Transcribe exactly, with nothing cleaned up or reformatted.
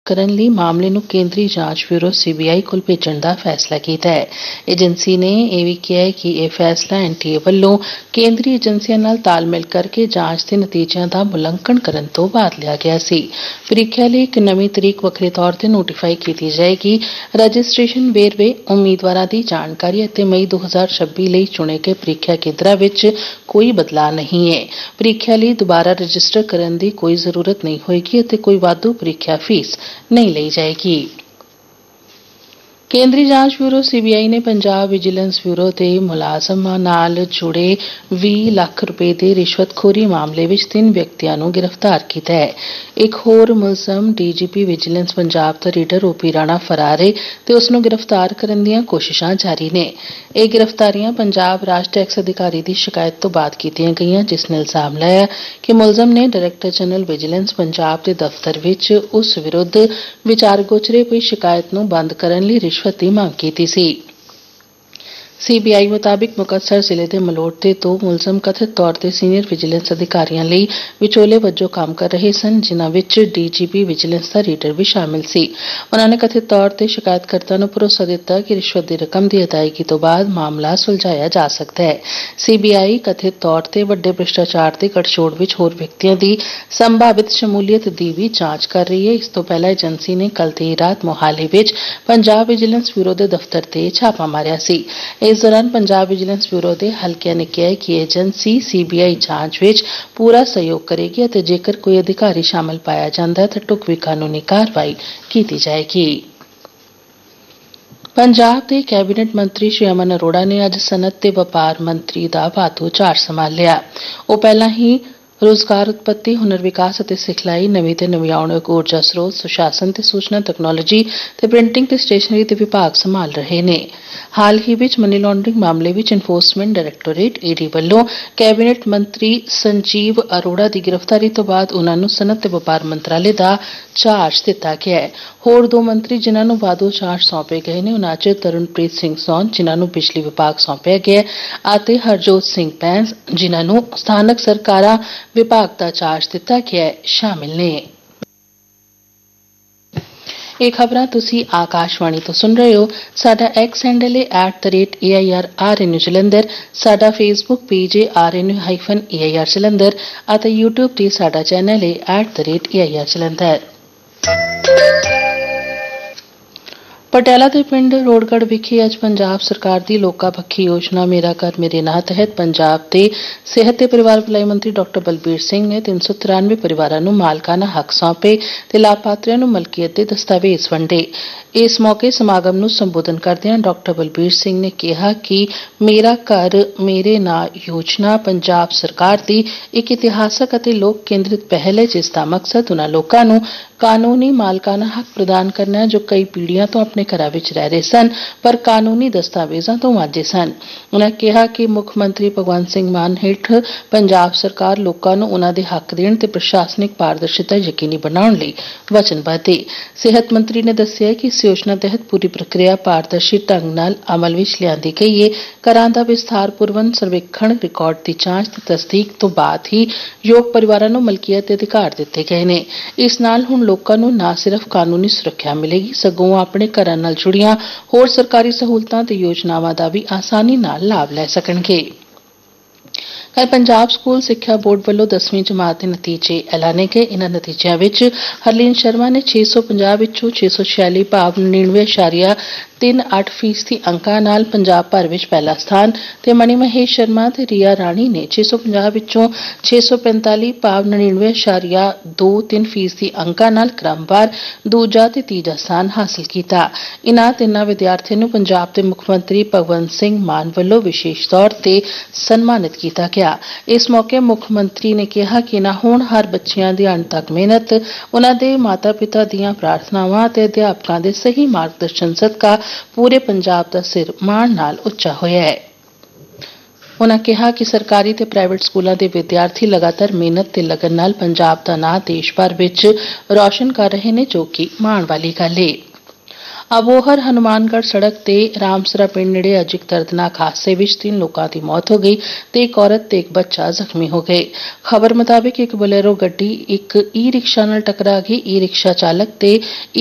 ਕਰਨ ਲਈ ਮਾਮਲੇ ਨੂੰ ਕੇਂਦਰੀ ਜਾਂਚ ਬਿਊਰੋ ਸੀ ਬੀ ਆਈ ਕੋਲ ਭੇਜਣ ਦਾ ਫੈਸਲਾ ਕੀਤਾ ਹੈ। ਏਜੰਸੀ ਨੇ ਇਹ ਵੀ ਕਿਹਾ ਹੈ ਕਿ ਇਹ ਫੈਸਲਾ ਐਨ ਟੀ ਏ ਵੱਲੋਂ ਕੇਂਦਰੀ ਏਜੰਸੀਆਂ ਨਾਲ ਤਾਲਮੇਲ ਕਰਕੇ ਜਾਂਚ ਦੇ ਨਤੀਜਿਆਂ ਦਾ ਮੁਲੰਕਣ ਕਰਨ ਤੋਂ ਬਾਅਦ ਲਿਆ ਗਿਆ ਸੀ। ਪ੍ਰੀਖਿਆ ਲਈ ਇੱਕ ਨਵੀਂ ਤਰੀਕ ਵੱਖਰੇ ਤੌਰ ਤੇ ਨੋਟੀਫਾਈ ਕੀਤੀ ਜਾਏਗੀ। ਰਜਿਸਟ੍ਰੇਸ਼ਨ ਵੇਰਵੇ, ਉਮੀਦਵਾਰਾਂ ਦੀ ਜਾਣਕਾਰੀ ਅਤੇ ਮਈ ਦੋ ਹਜ਼ਾਰ ਛੱਬੀ ਲਈ ਚੁਣੇ ਗਏ ਪ੍ਰੀਖਿਆ ਕੇਂਦਰਾਂ ਵਿੱਚ ਕੋਈ ਬਦਲਾਅ ਨਹੀਂ ਹੈ। ਪ੍ਰੀਖਿਆ ਲਈ ਦੁਬਾਰਾ ਰਜਿਸਟਰ ਕਰਨ ਦੀ ਕੋਈ ਜ਼ਰੂਰਤ ਨਹੀਂ ਹੋਏਗੀ ਅਤੇ ਕੋਈ ਵਾਧੂ ਪ੍ਰੀਖਿਆ ਫੀਸ ਨਹੀਂ ਲਈ ਜਾਏਗੀ। ਕੇਂਦਰੀ ਜਾਂਚ ਬਿਊਰੋ ਸੀ ਬੀ ਆਈ ਨੇ ਪੰਜਾਬ ਵਿਜੀਲੈਂਸ ਬਿਊਰੋ ਦੇ ਮੁਲਾਜ਼ਮਾਂ ਨਾਲ ਜੁੜੇ ਵੀਹ ਲੱਖ ਰੁਪਏ ਦੇ ਰਿਸ਼ਵਤਖੋਰੀ ਮਾਮਲੇ ਵਿੱਚ ਤਿੰਨ ਵਿਅਕਤੀਆਂ ਨੂੰ ਗ੍ਰਿਫਤਾਰ ਕੀਤਾ ਹੈ। ਇੱਕ ਹੋਰ ਮੁਲਜ਼ਮ ਡੀ ਜੀ ਪੀ ਵਿਜੀਲੈਂਸ ਪੰਜਾਬ ਦਾ ਰੀਡਰ ਓ ਪੀ ਰਾਣਾ ਫਰਾਰ ਹੈ ਤੇ ਉਸ ਨੂੰ ਗ੍ਰਿਫਤਾਰ ਕਰਨ ਦੀਆਂ ਕੋਸ਼ਿਸ਼ਾਂ ਜਾਰੀ ਨੇ। ਇਹ ਗ੍ਰਿਫਤਾਰੀਆਂ ਪੰਜਾਬ ਰਾਜ ਟੈਕਸ ਅਧਿਕਾਰੀ ਦੀ ਸ਼ਿਕਾਇਤ ਤੋਂ ਬਾਅਦ ਕੀਤੀਆਂ ਗਈਆਂ, ਜਿਸ ਨੇ ਇਲਜ਼ਾਮ ਲਾਇਆ ਕਿ ਮੁਲਜ਼ਮ ਨੇ ਡਾਇਰੈਕਟਰ ਜਨਰਲ ਵਿਜੀਲੈਂਸ ਪੰਜਾਬ ਦੇ ਦਫ਼ਤਰ ਵਿੱਚ ਉਸ ਵਿਰੁੱਧ ਵਿਚਾਰ ਗੋਚਰੇ ਪਈ ਸ਼ਿਕਾਇਤ ਨੂੰ ਬੰਦ ਕਰਨ ਲਈ ਰਿਸ਼ਵਤ ਦੀ ਮੰਗ ਕੀਤੀ ਸੀ। ਸੀ ਬੀ ਆਈ ਮੁਤਾਬਿਕ ਮੁਕਤਸਰ ਜ਼ਿਲ੍ਹੇ ਦੇ ਮਲੋਟ ਦੇ ਦੋ ਮੁਲਜ਼ਮ ਕਥਿਤ ਤੌਰ ਤੇ ਸੀਨੀਅਰ ਵਿਜੀਲੈਂਸ ਅਧਿਕਾਰੀਆਂ ਲਈ ਵਿਚੋਲੇ ਵਜੋਂ ਕੰਮ ਕਰ ਰਹੇ ਸਨ, ਜਿਨ੍ਹਾਂ ਵਿੱਚ ਡੀ ਜੀ ਪੀ ਵਿਜੀਲੈਂਸ ਦਾ ਰੀਡਰ ਵੀ ਸ਼ਾਮਿਲ ਸੀ। ਉਨ੍ਹਾਂ ਨੇ ਕਥਿਤ ਤੌਰ ਤੇ ਸ਼ਿਕਾਇਤਕਰਤਾ ਨੂੰ ਭਰੋਸਾ ਦਿੱਤਾ ਕਿ ਰਿਸ਼ਵਤ ਦੀ ਰਕਮ ਦੀ ਅਦਾਇਗੀ ਤੋਂ ਬਾਅਦ ਮਾਮਲਾ ਸੁਲਝਾਇਆ ਜਾ ਸਕਦਾ ਹੈ। ਸੀ ਬੀ ਆਈ ਕਥਿਤ ਤੌਰ ਤੇ ਵੱਡੇ ਭ੍ਰਿਸ਼ਟਾਚਾਰ ਦੇ ਗਠਜੋੜ ਵਿੱਚ ਹੋਰ ਵਿਅਕਤੀਆਂ ਦੀ ਸੰਭਾਵਿਤ ਸ਼ਮੂਲੀਅਤ ਦੀ ਵੀ ਜਾਂਚ ਕਰ ਰਹੀ ਹੈ। ਇਸ ਤੋਂ ਪਹਿਲਾਂ ਏਜੰਸੀ ਨੇ ਕੱਲ੍ਹ ਦੇਰ ਰਾਤ ਮੋਹਾਲੀ ਵਿੱਚ ਪੰਜਾਬ ਵਿਜੀਲੈਂਸ ਬਿਊਰੋ ਦੇ ਦਫ਼ਤਰ ਤੇ ਛਾਪਾ ਮਾਰਿਆ ਸੀ। ਇਸ ਦੌਰਾਨ ਪੰਜਾਬ ਵਿਜੀਲੈਂਸ ਬਿਊਰੋ ਦੇ ਹਲਕਿਆਂ ਨੇ ਕਿਹਾ ਕਿ ਏਜੰਸੀ ਸੀ ਬੀ ਆਈ ਜਾਂਚ ਵਿੱਚ ਪੂਰਾ ਸਹਿਯੋਗ ਕਰੇਗੀ ਅਤੇ ਜੇਕਰ ਕੋਈ ਅਧਿਕਾਰੀ ਸ਼ਾਮਲ ਪਾਇਆ ਜਾਂਦਾ ਹੈ ਤਾਂ ਢੁਕਵੀਂ ਕਾਨੂੰਨੀ ਕਾਰਵਾਈ ਕੀਤੀ ਜਾਏਗੀ। ਪੰਜਾਬ ਦੇ ਕੈਬਨਿਟ ਮੰਤਰੀ ਸ਼੍ਰੀ ਅਮਨ ਅਰੋੜਾ ਨੇ ਅੱਜ ਸਨਅਤ ਤੇ ਵਪਾਰ ਮੰਤਰੀ ਦਾ ਭਾਤੂ-ਚਾਰ ਸੰਭਾਲ ਲਿਆ। ਉਹ ਪਹਿਲਾਂ ਹੀ ਰੋਜ਼ਗਾਰ ਉਤਪਤੀ, ਹੁਨਰ ਵਿਕਾਸ ਅਤੇ ਸਿਖਲਾਈ, ਨਵੀਂ ਤੇ ਨਵਿਆਉਣਯੋਗ ਊਰਜਾ ਸਰੋਤ, ਸੁਸ਼ਾਸਨ ਤੇ ਸੂਚਨਾ ਤਕਨਾਲੋਜੀ ਤੇ ਪ੍ਰਿੰਟਿੰਗ ਤੇ ਸਟੇਸ਼ਨਰੀ ਦੇ ਵਿਭਾਗ ਸੰਭਾਲ ਰਹੇ ਨੇ। ਹਾਲ ਹੀ ਵਿੱਚ ਮਨੀ ਲਾਂਡਰਿੰਗ ਮਾਮਲੇ ਵਿੱਚ ਇਨਫੋਰਸਮੈਂਟ ਡਾਇਰੈਕਟੋਰੇਟ ਈ ਡੀ ਵੱਲੋਂ ਕੈਬਨਿਟ ਮੰਤਰੀ ਸੰਜੀਵ ਅਰੋੜਾ ਦੀ ਗ੍ਰਿਫਤਾਰੀ ਤੋਂ ਬਾਅਦ ਉਨ੍ਹਾਂ ਨੂੰ ਸਨਅਤ ਤੇ ਵਪਾਰ ਮੰਤਰਾਲੇ ਦਾ ਚਾਰਜ ਦਿੱਤਾ ਗਿਆ ਹੈ। ਹੋਰ ਦੋ ਮੰਤਰੀ ਜਿਨ੍ਹਾਂ ਨੂੰ ਬਾਅਦੋਂ ਚਾਰਜ ਸੌਂਪੇ ਗਏ ਨੇ ਉਨ੍ਹਾਂ 'ਚ ਤਰੁਣਪ੍ਰੀਤ ਸਿੰਘ ਸੌਨ, ਜਿਨ੍ਹਾਂ ਨੂੰ ਬਿਜਲੀ ਵਿਭਾਗ ਸੌਂਪਿਆ ਗਿਆ, ਅਤੇ ਹਰਜੋਤ ਸਿੰਘ ਬੈਂਸ, ਜਿਨ੍ਹਾਂ ਨੂੰ ਸਥਾਨਕ ਸਰਕਾਰਾਂ ਵਿਭਾਗ ਦਾ ਚਾਰਜ ਦਿੱਤਾ ਗਿਆ ਹੈ, ਸ਼ਾਮਿਲ ਨੇ। ਇਹ ਖਬਰਾਂ ਤੁਸੀਂ ਆਕਾਸ਼ਵਾਣੀ ਤੋਂ ਸੁਣ ਰਹੇ ਹੋ। ਸਾਡਾ ਐਕਸ ਹੈਂਡਲ ਹੈ at the rate A I R R N U Jalandhar, ਸਾਡਾ ਫੇਸਬੁੱਕ ਪੇਜ ਹੈ R N U hyphen A I R Jalandhar ਅਤੇ ਯੂਟਿਊਬ ਤੇ ਸਾਡਾ ਚੈਨਲ ਹੈ at the rate A I R Jalandhar. Patiala ਦੇ ਪਿੰਡ ਰੋੜਗੜ੍ਹ ਵਿਖੇ ਅੱਜ ਪੰਜਾਬ ਸਰਕਾਰ ਦੀ ਲੋਕਾਂ ਪੱਖੀ ਯੋਜਨਾ ਮੇਰਾ ਘਰ ਮੇਰੇ ਨਾਂ ਤਹਿਤ ਪੰਜਾਬ ਦੇ ਸਿਹਤ ਤੇ ਪਰਿਵਾਰ ਭਲਾਈ ਮੰਤਰੀ ਡਾਕਟਰ ਬਲਬੀਰ ਸਿੰਘ ਨੇ ਤਿੰਨ ਸੌ ਤਿਰਾਨਵੇਂ ਪਰਿਵਾਰਾਂ ਨੂੰ ਮਾਲਕਾਨਾ ਹੱਕ ਸੌਂਪੇ ਤੇ ਲਾਭਪਾਤਰੀਆਂ ਨੂੰ ਮਲਕੀਅਤ ਦੇ ਦਸਤਾਵੇਜ਼ ਵੰਡੇ। ਇਸ ਮੌਕੇ ਸਮਾਗਮ ਨੂੰ ਸੰਬੋਧਨ ਕਰਦਿਆਂ ਡਾਕਟਰ ਬਲਬੀਰ ਸਿੰਘ ਨੇ ਕਿਹਾ ਕਿ ਮੇਰਾ ਘਰ ਮੇਰੇ ਨਾਂ ਯੋਜਨਾ ਪੰਜਾਬ ਸਰਕਾਰ ਦੀ ਇੱਕ ਇਤਿਹਾਸਕ ਅਤੇ ਲੋਕ ਕੇਂਦਰਿਤ ਪਹਿਲ ਹੈ, ਜਿਸ ਦਾ ਮਕਸਦ ਉਨ੍ਹਾਂ ਲੋਕਾਂ ਨੂੰ ਕਾਨੂੰਨੀ ਮਾਲਕਾਨਾ ਹੱਕ ਪ੍ਰਦਾਨ ਕਰਨਾ ਹੈ ਜੋ ਕਈ ਪੀੜ੍ਹੀਆਂ ਤੋਂ ਆਪਣੇ ਘਰਾਂ ਵਿੱਚ ਰਹਿ ਰਹੇ ਸਨ ਪਰ ਕਾਨੂੰਨੀ ਦਸਤਾਵੇਜ਼ਾਂ ਤੋਂ ਵਾਂਝੇ ਸਨ। ਉਨ੍ਹਾਂ ਕਿਹਾ ਕਿ ਮੁੱਖ ਮੰਤਰੀ ਭਗਵੰਤ ਸਿੰਘ ਮਾਨ ਹੇਠ ਪੰਜਾਬ ਸਰਕਾਰ ਲੋਕਾਂ ਨੂੰ ਉਨ੍ਹਾਂ ਦੇ ਹੱਕ ਦੇਣ ਤੇ ਪ੍ਰਸ਼ਾਸਨਿਕ ਪਾਰਦਰਸ਼ਤਾ ਯਕੀਨੀ ਬਣਾਉਣ ਲਈ ਵਚਨਬੱਧ ਹੈ। ਸਿਹਤ ਮੰਤਰੀ ਨੇ ਦੱਸਿਆ ਕਿ ਇਸ ਯੋਜਨਾ ਤਹਿਤ ਪੂਰੀ ਪ੍ਰਕਿਰਿਆ ਪਾਰਦਰਸ਼ੀ ਢੰਗ ਨਾਲ ਅਮਲ ਵਿੱਚ ਲਿਆਂਦੀ ਗਈ ਹੈ। ਘਰਾਂ ਦਾ ਵਿਸਥਾਰਪੂਰਵਕ ਸਰਵੇਖਣ, ਰਿਕਾਰਡ ਦੀ ਜਾਂਚ ਤੇ ਤਸਦੀਕ ਤੋਂ ਬਾਅਦ ਹੀ ਯੋਗ ਪਰਿਵਾਰਾਂ ਨੂੰ ਮਲਕੀਅਤ ਦੇ ਅਧਿਕਾਰ ਦਿੱਤੇ ਗਏ ਨੇ। ਇਸ ਨਾਲ ਹੁਣ ਲੋਕਾਂ ਨੂੰ ਨਾ ਸਿਰਫ ਕਾਨੂੰਨੀ ਸੁਰੱਖਿਆ ਮਿਲੇਗੀ ਸਗੋਂ ਆਪਣੇ ਘਰਾਂ ਨਾਲ ਜੁੜੀਆਂ ਹੋਰ ਸਰਕਾਰੀ ਸਹੂਲਤਾਂ ਤੇ ਯੋਜਨਾਵਾਂ ਦਾ ਵੀ ਆਸਾਨੀ ਨਾਲ ਲਾਭ ਲੈ ਸਕਣਗੇ। ਕੱਲ੍ਹ ਪੰਜਾਬ ਸਕੂਲ ਸਿੱਖਿਆ ਬੋਰਡ ਵੱਲੋਂ ਦਸਵੀਂ ਜਮਾਤ ਦੇ ਨਤੀਜੇ ਐਲਾਨੇ ਗਏ। ਇਨ੍ਹਾਂ ਨਤੀਜਿਆਂ ਵਿੱਚ ਹਰਲੀਨ ਸ਼ਰਮਾ ਨੇ ਛੇ ਸੌ ਪੰਜਾਹ ਵਿੱਚੋਂ ਛੇ ਸੌ ਛਿਆਲੀ ਭਾਵ ਨੜਿਨਵੇਂ ਇਸ਼ਾਰੀਆ ਤਿੰਨ ਅੱਠ ਫੀਸਦੀ ਅੰਕਾਂ ਨਾਲ ਪੰਜਾਬ ਭਰ ਵਿੱਚ ਪਹਿਲਾ ਸਥਾਨ ਤੇ ਮਣੀ ਮਹੇਸ਼ ਸ਼ਰਮਾ ਤੇ ਰੀਆ ਰਾਣੀ ਨੇ ਛੇ ਸੌ ਪੰਜਾਹ ਵਿੱਚੋਂ ਛੇ ਸੌ ਪੈਂਤਾਲੀ ਭਾਵ ਨੜਿਨਵੇਂ ਇਸ਼ਾਰੀਆ ਦੋ ਤਿੰਨ ਫੀਸਦੀ ਅੰਕਾਂ ਨਾਲ ਕ੍ਰਮਵਾਰ ਦੂਜਾ ਤੇ ਤੀਜਾ ਸਥਾਨ ਹਾਸਲ ਕੀਤਾ। ਇਨ੍ਹਾਂ ਤਿੰਨਾਂ ਵਿਦਿਆਰਥੀਆਂ ਨੂੰ ਪੰਜਾਬ ਦੇ ਮੁੱਖ ਮੰਤਰੀ ਭਗਵੰਤ ਸਿੰਘ ਮਾਨ ਵੱਲੋਂ ਵਿਸ਼ੇਸ਼ ਤੌਰ ਤੇ ਸਨਮਾਨਿਤ ਕੀਤਾ ਗਿਆ। ਇਸ ਮੌਕੇ ਮੁੱਖ ਮੰਤਰੀ ਨੇ ਕਿਹਾ ਕਿ ਇਨ੍ਹਾਂ ਹੋਣਹਾਰ ਬੱਚਿਆਂ ਦੀ ਅਣਥੱਕ ਮਿਹਨਤ, ਉਨ੍ਹਾਂ ਦੇ ਮਾਤਾ-ਪਿਤਾ ਦੀਆਂ ਪ੍ਰਾਰਥਨਾਵਾਂ ਅਤੇ ਅਧਿਆਪਕਾਂ ਦੇ ਸਹੀ ਮਾਰਗਦਰਸ਼ਨ ਸਦਕਾ ਪੂਰੇ ਪੰਜਾਬ ਦਾ ਸਿਰ ਮਾਣ ਨਾਲ ਉੱਚਾ ਹੋਇਆ ਹੈ। ਉਨ੍ਹਾਂ ਕਿਹਾ ਕਿ ਸਰਕਾਰੀ ਤੇ ਪ੍ਰਾਈਵੇਟ ਸਕੂਲਾਂ ਦੇ ਵਿਦਿਆਰਥੀ ਲਗਾਤਾਰ ਮਿਹਨਤ ਤੇ ਲਗਨ ਨਾਲ ਪੰਜਾਬ ਦਾ ਨਾਂ ਦੇਸ਼ ਭਰ ਵਿੱਚ ਰੌਸ਼ਨ ਕਰ ਰਹੇ ਨੇ, ਜੋ ਕਿ ਮਾਣ ਵਾਲੀ ਗੱਲ ਹੈ। ਅਬੋਹਰ ਹਨੂਮਾਨਗੜ੍ਹ ਸੜਕ ਤੇ ਰਾਮਸਰਾ ਪਿੰਡ ਨੇੜੇ ਅੱਜ ਇੱਕ ਦਰਦਨਾਕ ਹਾਦਸੇ ਵਿੱਚ ਤਿੰਨ ਲੋਕਾਂ ਦੀ ਮੌਤ ਹੋ ਗਈ ਤੇ ਇੱਕ ਔਰਤ ਤੇ ਇੱਕ ਬੱਚਾ ਜ਼ਖਮੀ ਹੋ ਗਏ। ਖਬਰ ਮੁਤਾਬਿਕ ਇੱਕ ਬੋਲੇਰੋ ਗੱਡੀ ਇੱਕ ਈ ਰਿਕਸ਼ਾ ਨਾਲ ਟਕਰਾ ਗਈ। ਈ ਰਿਕਸ਼ਾ ਚਾਲਕ ਤੇ